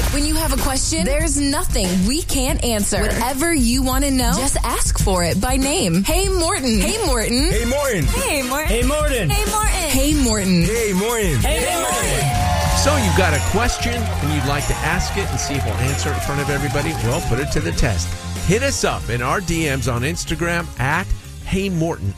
When you have a question, there's nothing we can't answer. Whatever you want to know, just ask for it by name. Hey, Morton. Hey, Morton. Hey, Morton. Hey, Morton. Hey, Morton. Hey, Morton. Hey, Morton. Hey, Morton. Hey, Morton. So you've got a question and you'd like to ask it and see if we'll answer it in front of everybody? Well, put it to the test. Hit us up in our DMs on Instagram at HeyMorton,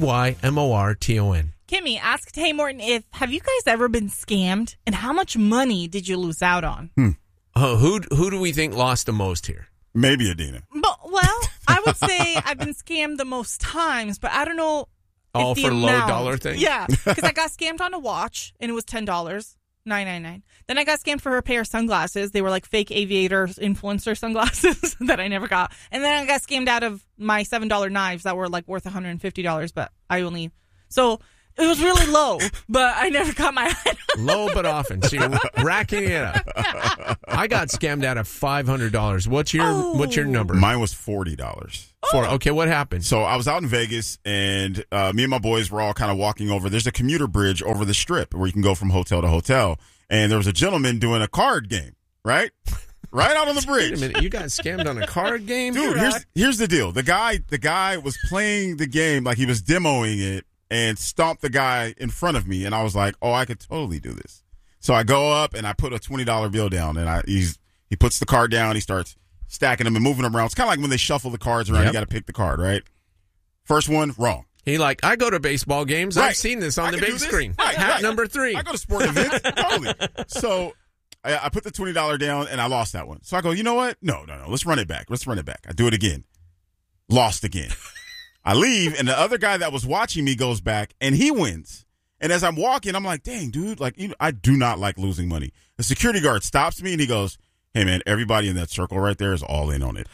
HeyMorton. Kimmy asked Hey Morton, have you guys ever been scammed? And how much money did you lose out on? Who do we think lost the most here? Maybe Adina. Well, I would say I've been scammed the most times, but I don't know. All for low dollar things? Yeah, because I got scammed on a watch, and it was $10, $9.99. Then I got scammed for a pair of sunglasses. They were like fake aviator influencer sunglasses that I never got. And then I got scammed out of my $7 knives that were like worth $150, but I only... So... It was really low, but I never got my item. Low but often. So you're racking it up. I got scammed out of $500. What's your number? Mine was $40. Okay, what happened? So I was out in Vegas, and me and my boys were all kind of walking over. There's a commuter bridge over the strip where you can go from hotel to hotel. And there was a gentleman doing a card game, right? Right out on the bridge. Wait a minute, you got scammed on a card game? Dude, here's the deal. The guy was playing the game like he was demoing it, and stomped the guy in front of me, and I was like, "Oh, I could totally do this." So I go up and I put a $20 bill down, and he puts the card down. He starts stacking them and moving them around. It's kind of like when they shuffle the cards around. Yep. You got to pick the card, right? First one, wrong. I go to baseball games. Right. I've seen this on the big screen. Hat number 3. I go to sporting events. Totally. So I put the $20 down, and I lost that one. So I go, you know what? No. Let's run it back. I do it again. Lost again. I leave, and the other guy that was watching me goes back, and he wins. And as I'm walking, I'm like, dang, dude, I do not like losing money. The security guard stops me, and he goes, hey, man, everybody in that circle right there is all in on it.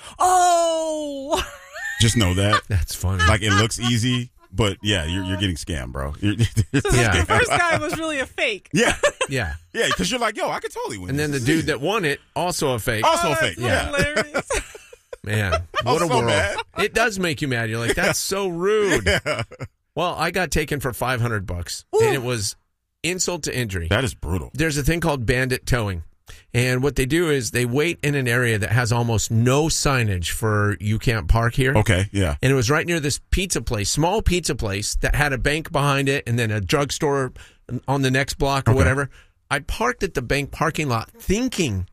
Oh! Just know that. That's funny. Like, it looks easy, but, yeah, you're getting scammed, bro. The first guy was really a fake. Yeah. Yeah. Yeah, because you're like, yo, I could totally win. And then the dude that won it, also a fake. Also a fake, yeah. Hilarious. Man, what a world. Mad. It does make you mad. You're like, that's so rude. Yeah. Well, I got taken for $500, and it was insult to injury. That is brutal. There's a thing called bandit towing, and what they do is they wait in an area that has almost no signage for you can't park here. Okay, yeah. And it was right near this pizza place, small pizza place that had a bank behind it and then a drugstore on the next block or whatever. I parked at the bank parking lot thinking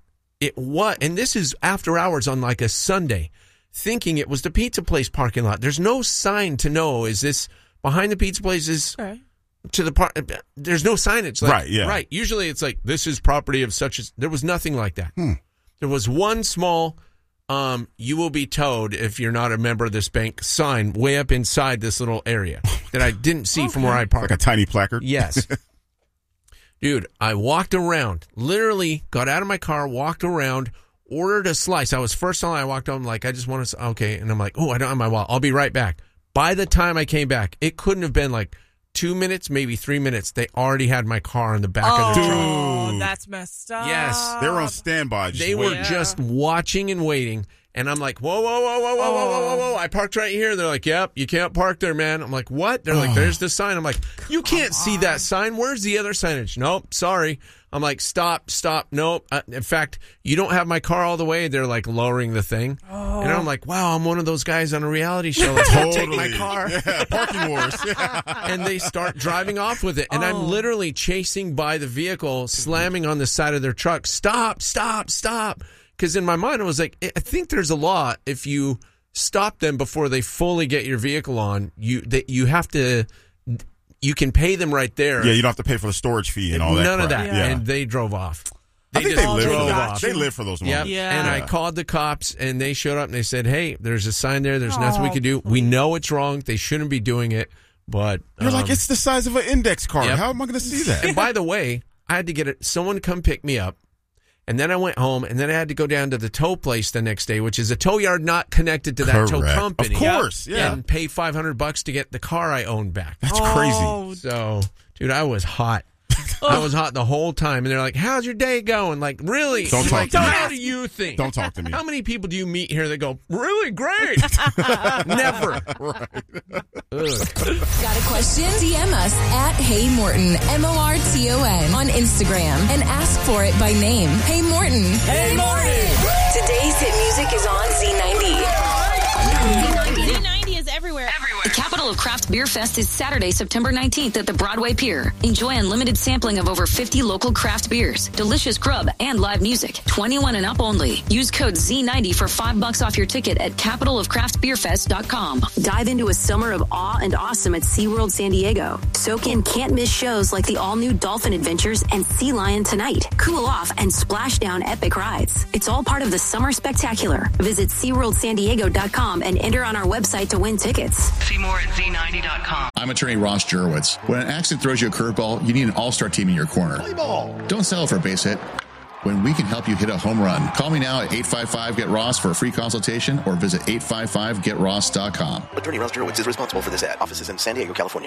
and this is after hours on like a Sunday, thinking it was the pizza place parking lot. There's no sign to know, is this behind the pizza place to the park? There's no signage. Like, right, yeah. Right. Usually it's like, this is property of such as, there was nothing like that. There was one small, you will be towed if you're not a member of this bank sign way up inside this little area that I didn't see from where I parked. Like a tiny placard? Yes. Dude, I walked around, literally got out of my car, walked around, ordered a slice. I was first on, I walked home like, I just want to, okay. And I'm like, oh, I don't have my wallet. I'll be right back. By the time I came back, it couldn't have been like 2 minutes, maybe 3 minutes. They already had my car in the back of the truck. Oh, that's messed up. Yes. They were on standby. They were just watching and waiting. And I'm like, whoa. I parked right here. They're like, yep, you can't park there, man. I'm like, what? They're like, there's the sign. I'm like, you can't see that sign. Where's the other signage? Nope, sorry. I'm like, stop. Nope. In fact, you don't have my car all the way. They're like lowering the thing. Oh. And I'm like, wow, I'm one of those guys on a reality show. Let's take my car. Yeah, parking wars. And they start driving off with it. And I'm literally chasing by the vehicle, slamming on the side of their truck. Stop. Because in my mind, I was like, I think there's a law. If you stop them before they fully get your vehicle on, you have to... You can pay them right there. Yeah, you don't have to pay for the storage fee and all that. None of that. Yeah. And they drove off. I think they drove off. They live for those moments. Yep. Yeah. And I called the cops, and they showed up, and they said, hey, there's a sign there. There's nothing we can do. We know it's wrong. They shouldn't be doing it. But you're like, it's the size of an index card. Yep. How am I going to see that? And by the way, I had to get someone to come pick me up. And then I went home, and then I had to go down to the tow place the next day, which is a tow yard not connected to that tow company. Of course, yeah. And pay $500 to get the car I owned back. That's crazy. So, dude, I was hot. I was hot the whole time. And they're like, how's your day going? Like, really? Don't talk to me. How do you think? Don't talk to me. How many people do you meet here that go, really great? Never. Right. Got a question? DM us at Hey Morton, MORTON on Instagram and ask for it by name. Hey Morton. Hey Morton. Craft Beer Fest is Saturday, September 19th at the Broadway Pier. Enjoy unlimited sampling of over 50 local craft beers, delicious grub, and live music. 21 and up only. Use code Z90 for $5 off your ticket at capitalofcraftbeerfest.com. Dive into a summer of awe and awesome at SeaWorld San Diego. Soak in can't-miss shows like the all-new Dolphin Adventures and Sea Lion Tonight. Cool off and splash down epic rides. It's all part of the Summer Spectacular. Visit SeaWorldSanDiego.com and enter on our website to win tickets. See more at Z90.com. I'm attorney Ross Jurowitz. When an accident throws you a curveball, you need an all-star team in your corner. Don't settle for a base hit when we can help you hit a home run. Call me now at 855-GET-ROSS for a free consultation or visit 855-GetRoss.com. Attorney Ross Jurowitz is responsible for this ad. Office is in San Diego, California.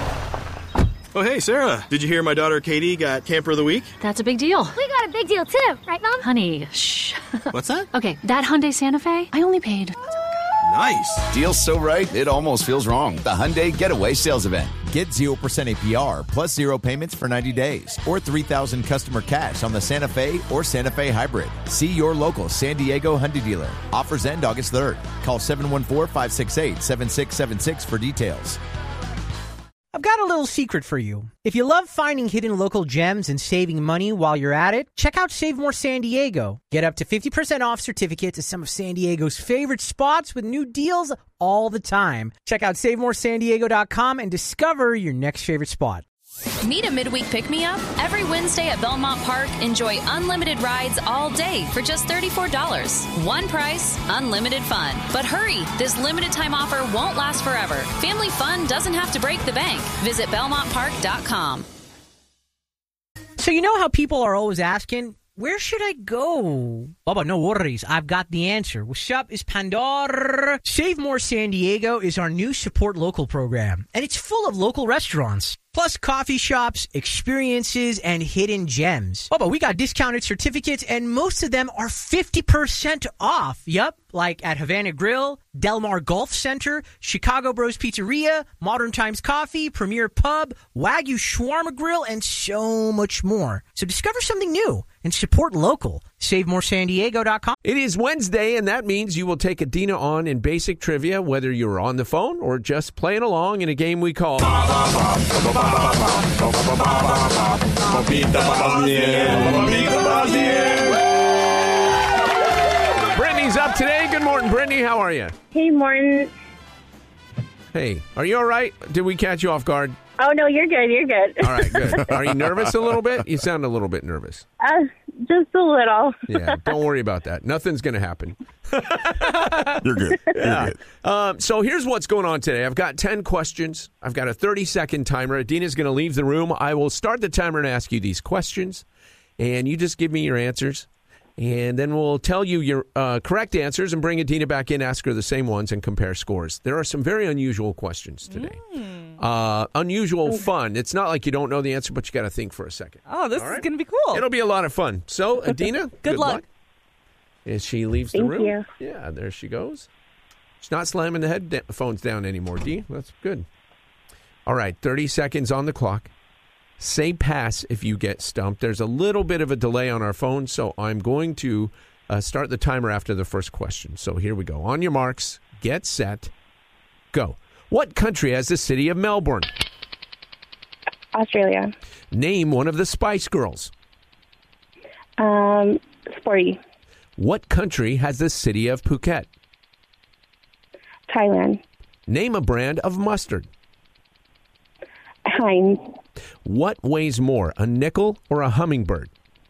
Oh, hey, Sarah. Did you hear my daughter Katie got Camper of the Week? That's a big deal. We got a big deal, too. Right, Mom? Honey, shh. What's that? Okay, that Hyundai Santa Fe, I only paid... Nice. Deal's so right, it almost feels wrong. The Hyundai Getaway Sales Event. Get 0% APR plus 0 payments for 90 days or $3,000 customer cash on the Santa Fe or Santa Fe Hybrid. See your local San Diego Hyundai dealer. Offers end August 3rd. Call 714-568-7676 for details. I've got a little secret for you. If you love finding hidden local gems and saving money while you're at it, check out Save More San Diego. Get up to 50% off certificate to some of San Diego's favorite spots with new deals all the time. Check out SaveMoreSanDiego.com and discover your next favorite spot. Need a midweek pick-me-up? Every Wednesday at Belmont Park, enjoy unlimited rides all day for just $34. One price, unlimited fun. But hurry, this limited time offer won't last forever. Family fun doesn't have to break the bank. Visit BelmontPark.com. So you know how people are always asking, where should I go? Bubba, no worries. I've got the answer. What's up? Is Pandora. Save More San Diego is our new Support Local program, and it's full of local restaurants, plus coffee shops, experiences, and hidden gems. Bubba, we got discounted certificates, and most of them are 50% off. Yup, like at Havana Grill, Del Mar Golf Center, Chicago Bros Pizzeria, Modern Times Coffee, Premier Pub, Wagyu Shawarma Grill, and so much more. So discover something new and support local. SaveMoreSanDiego.com. It is Wednesday, and that means you will take Adina on in basic trivia, whether you're on the phone or just playing along in a game we call... Brittany's up today. Good morning, Brittany. How are you? Hey, Morton. Hey, are you all right? Did we catch you off guard? Oh, no, you're good. You're good. All right, good. Are you nervous a little bit? You sound a little bit nervous. Just a little. Yeah, don't worry about that. Nothing's going to happen. You're good. Yeah. You're good. So here's what's going on today. I've got 10 questions. I've got a 30-second timer. Adina's going to leave the room. I will start the timer and ask you these questions, and you just give me your answers. And then we'll tell you your correct answers and bring Adina back in, ask her the same ones, and compare scores. There are some very unusual questions today. Unusual fun. It's not like you don't know the answer, but you got to think for a second. Oh, this is going to be cool. It'll be a lot of fun. So, Adina, good luck. As she leaves the room. Thank you. Yeah, there she goes. She's not slamming the headphones down anymore, Dee. That's good. All right, 30 seconds on the clock. Say pass if you get stumped. There's a little bit of a delay on our phone, so I'm going to start the timer after the first question. So here we go. On your marks, get set, go. What country has the city of Melbourne? Australia. Name one of the Spice Girls. Sporty. What country has the city of Phuket? Thailand. Name a brand of mustard. Heinz. What weighs more, a nickel or a hummingbird?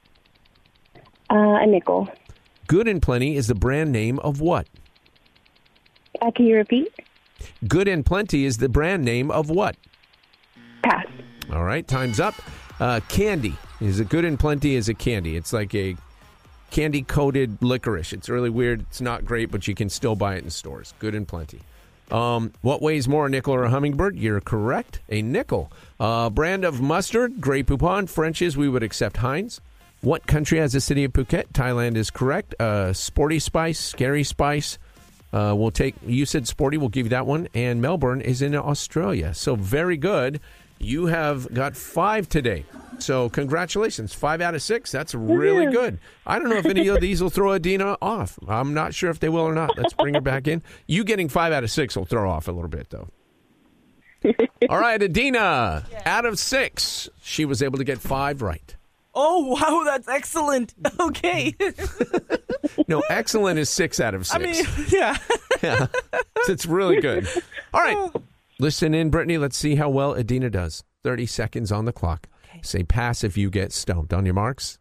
A nickel. Good and Plenty is the brand name of what? Can you repeat? Good and Plenty is the brand name of what? Pass. All right, time's up. Candy. Is it Good and Plenty is a candy? It's like a candy-coated licorice. It's really weird. It's not great, but you can still buy it in stores. Good and Plenty. What weighs more, a nickel or a hummingbird? You're correct. A nickel. Brand of mustard, Grey Poupon. French's, we would accept Heinz. What country has the city of Phuket? Thailand is correct. Sporty Spice, Scary Spice. We'll take, you said Sporty, we'll give you that one. And Melbourne is in Australia. So very good. You have got 5 today. So congratulations. 5 out of 6. That's really good. I don't know if any of these will throw Adina off. I'm not sure if they will or not. Let's bring her back in. You getting 5 out of 6 will throw off a little bit, though. All right, Adina. Out of 6, she was able to get 5 right. Oh, wow, that's excellent. Okay. No, excellent is 6 out of 6. I mean, yeah. Yeah. It's really good. All right. Listen in, Brittany. Let's see how well Adina does. 30 seconds on the clock. Okay. Say pass if you get stumped. On your marks.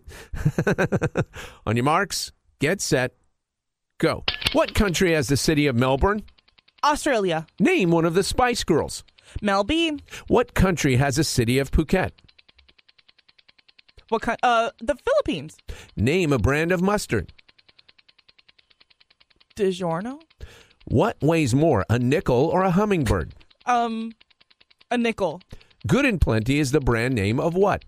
On your marks, get set, go. What country has the city of Melbourne? Australia. Name one of the Spice Girls. Mel B. What country has a city of Phuket? What kind? The Philippines. Name a brand of mustard. DiGiorno. What weighs more, a nickel or a hummingbird? A nickel. Good and Plenty is the brand name of what?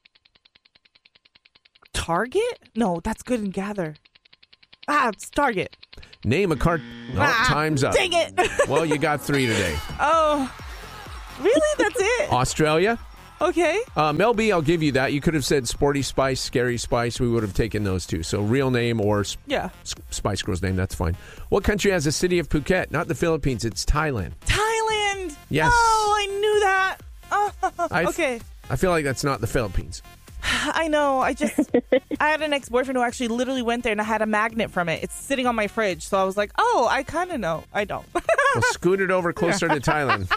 Target? No, that's Good and Gather. It's Target. Name a cart. No, time's up. Dang it. Well, you got 3 today. Oh, really? That's it? Australia. Okay. Mel B, I'll give you that. You could have said Sporty Spice, Scary Spice. We would have taken those 2. So real name or Spice Girl's name, that's fine. What country has a city of Phuket? Not the Philippines, it's Thailand. Thailand. Yes. Oh, I knew that. Oh, okay. I feel like that's not the Philippines. I know. I had an ex-boyfriend who actually literally went there and I had a magnet from it. It's sitting on my fridge. So I was like, oh, I kind of know. I don't. Well, scoot it over closer to Thailand.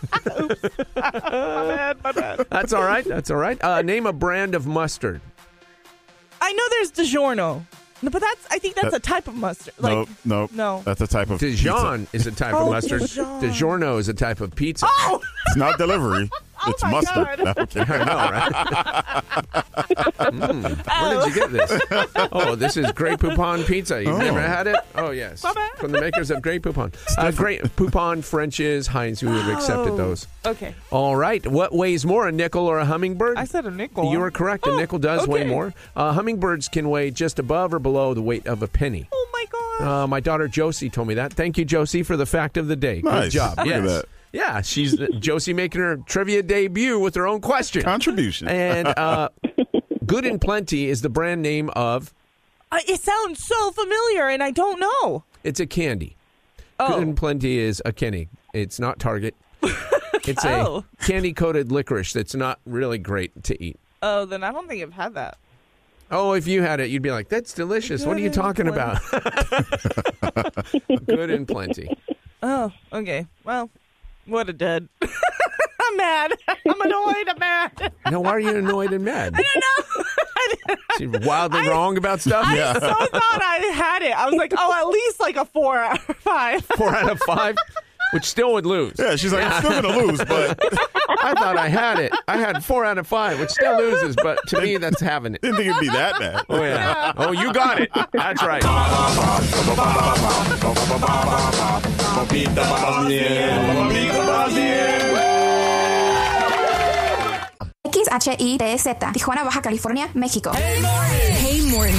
My bad. That's all right. That's all right. Name a brand of mustard. I know there's DiGiorno. No, but I think that's a type of mustard. Like, nope. No. That's a type of Dijon pizza. is a type of mustard. DiGiorno is a type of pizza. Oh! It's not delivery. It's mustard. No, okay. I know, right? Where did you get this? Oh, this is Grey Poupon pizza. You've never had it? Oh, yes. From the makers of Grey Poupon. Grey Poupon, French's, Heinz, we would have accepted those. Okay. All right. What weighs more, a nickel or a hummingbird? I said a nickel. You were correct. A nickel does weigh more. Hummingbirds can weigh just above or below the weight of a penny. Oh, my gosh. My daughter Josie told me that. Thank you, Josie, for the fact of the day. Nice. Good job. Look at that. Yeah, she's Josie making her trivia debut with her own question. Contribution. And Good and Plenty is the brand name of... it sounds so familiar, and I don't know. It's a candy. Oh. Good and Plenty is a candy. It's not Target. It's a candy-coated licorice that's not really great to eat. Oh, then I don't think I've had that. Oh, if you had it, you'd be like, that's delicious. What are you talking about? Good and Plenty. Oh, okay. Well... What a dud. I'm mad. I'm annoyed. I'm mad. No, why are you annoyed and mad? I don't know. She's wildly wrong about stuff? I so thought I had it. I was like, at least like a 4 out of 5. 4 out of 5? Which still would lose. Yeah, she's like, I'm still going to lose, but... I thought I had it. I had 4 out of 5, which still loses, but to me, that's having it. Didn't think it'd be that bad. Oh, yeah. Oh, you got it. That's right. XHITZ, Tijuana, Baja California, México. Hey, Morton.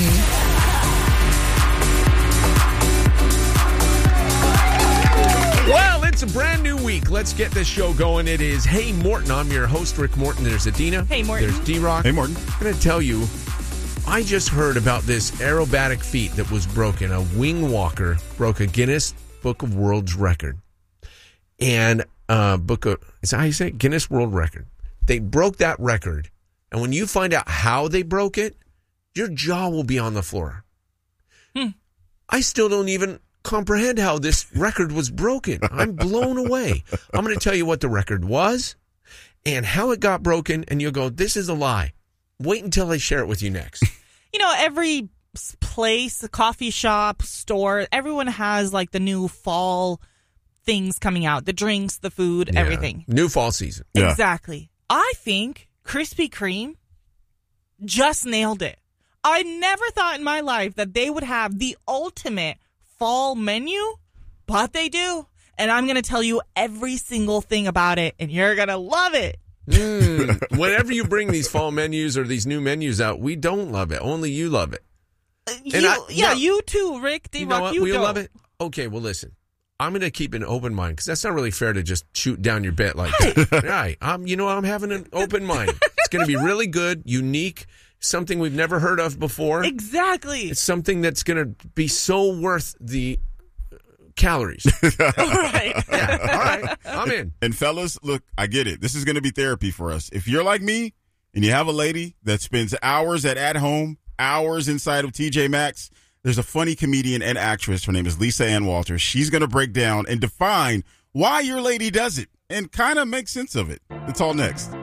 Well, it's a brand new week. Let's get this show going. It is Hey Morton. I'm your host, Rick Morton. There's Adina. Hey, Morton. There's D-Rock. Hey, Morton. I'm going to tell you, I just heard about this aerobatic feat that was broken. A wing walker broke a Guinness Book of World Record. And is that how you say it? Guinness World Record. They broke that record. And when you find out how they broke it, your jaw will be on the floor. I still don't even comprehend how this record was broken. I'm blown away. I'm going to tell you what the record was and how it got broken, and you'll go, this is a lie. Wait until I share it with you next. You know, every place, coffee shop, store, everyone has like the new fall things coming out. The drinks, the food, everything. New fall season. Yeah. Exactly. I think Krispy Kreme just nailed it. I never thought in my life that they would have the ultimate fall menu, but they do. And I'm going to tell you every single thing about it, and you're going to love it. Whenever you bring these fall menus or these new menus out, we don't love it. Only you love it. You too, Rick. You know what? We love it. Okay, well, listen. I'm going to keep an open mind because that's not really fair to just shoot down your bet like that. Right. I'm having an open mind. It's going to be really good, unique, something we've never heard of before. Exactly. It's something that's going to be so worth the calories. All right. Yeah. All I'm in. And fellas, look, I get it. This is going to be therapy for us. If you're like me and you have a lady that spends hours at home, hours inside of TJ Maxx, there's a funny comedian and actress. Her name is Lisa Ann Walters. She's going to break down and define why your lady does it and kind of make sense of it. It's all next.